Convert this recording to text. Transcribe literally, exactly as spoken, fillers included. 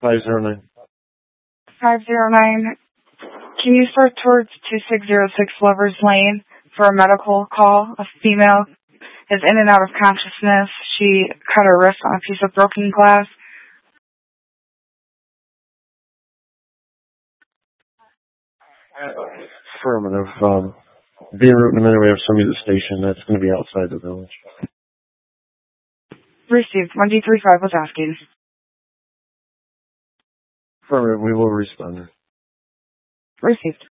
five zero nine. five zero nine. Can you start towards two six zero six Lovers Lane for a medical call? A female is in and out of consciousness. She cut her wrist on a piece of broken glass. Affirmative. Um, be en route in a minute. We have somebody at the station that's going to be outside the village. Received. one D three five was asking. Affirmative. We will respond. Received.